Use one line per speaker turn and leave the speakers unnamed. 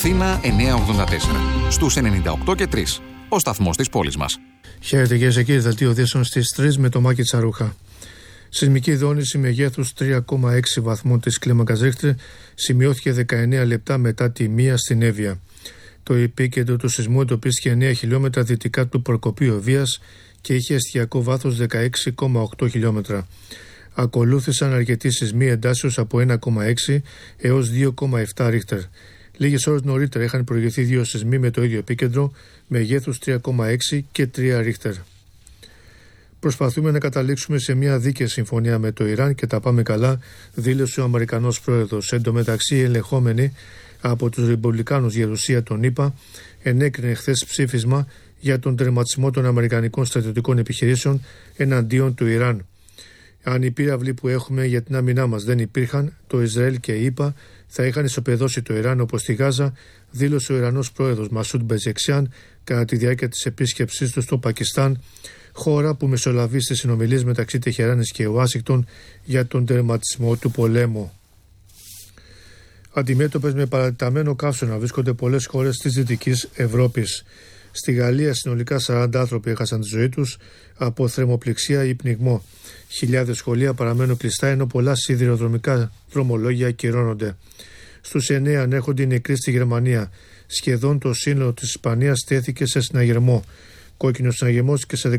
Αθήνα 984. Στους 98 και 3. Ο σταθμός της πόλης μας.
Χαίρετε κυρίες και κύριοι, δελτίο ειδήσεων στις 3 με το Μάκη Τσαρούχα. Σεισμική δόνηση μεγέθους 3,6 βαθμών της κλίμακας Ρίχτερ σημειώθηκε 19 λεπτά μετά τη 1 στην Εύβοια. Το επίκεντρο του σεισμού εντοπίστηκε 9 χιλιόμετρα δυτικά του Προκοπίου Ευβοίας και είχε εστιακό βάθος 16,8 χιλιόμετρα. Ακολούθησαν αρκετοί σεισμοί εντάσεως από 1,6 έως 2,7 Ρίχτερ. Λίγες ώρες νωρίτερα είχαν προηγηθεί 2 σεισμοί με το ίδιο επίκεντρο, μεγέθους 3,6 και 3 Ρίχτερ. Προσπαθούμε να καταλήξουμε σε μια δίκαιη συμφωνία με το Ιράν και τα πάμε καλά, δήλωσε ο Αμερικανός πρόεδρος. Εν τω μεταξύ, οι ελεγχόμενοι από τους Ριπουμπλικάνους Γερουσία των ΗΠΑ ενέκρινε χθες ψήφισμα για τον τερματισμό των αμερικανικών στρατιωτικών επιχειρήσεων εναντίον του Ιράν. Αν οι πύραυλοι που έχουμε για την άμυνά μας δεν υπήρχαν, το Ισραήλ και η ΗΠΑ θα είχαν ισοπεδώσει το Ιράν όπως στη Γάζα, δήλωσε ο Ιρανός πρόεδρος Μασούντ Πεζεξιάν κατά τη διάρκεια της επίσκεψής του στο Πακιστάν, χώρα που μεσολαβεί στις συνομιλίες μεταξύ Τεχεράνης και Ουάσιγκτον για τον τερματισμό του πολέμου. Αντιμέτωπες με παρατεταμένο καύσωνα βρίσκονται πολλές χώρες της Δυτικής Ευρώπης. Στη Γαλλία συνολικά 40 άνθρωποι έχασαν τη ζωή τους από θερμοπληξία ή πνιγμό. Χιλιάδες σχολεία παραμένουν κλειστά ενώ πολλά σιδηροδρομικά δρομολόγια ακυρώνονται. Στους 9 ανέρχονται οι νεκροί στη Γερμανία. Σχεδόν το σύνολο της Ισπανίας στέθηκε σε συναγερμό. Κόκκινος συναγερμός και σε